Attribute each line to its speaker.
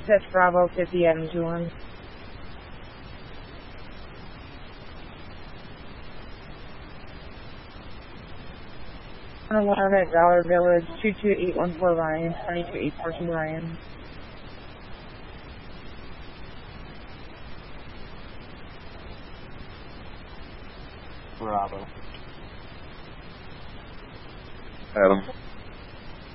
Speaker 1: That's Bravo 50 Adams 1. Alarm at Valor Village, 22814 Ryan, 22842 Ryan.
Speaker 2: Bravo.
Speaker 3: Adam.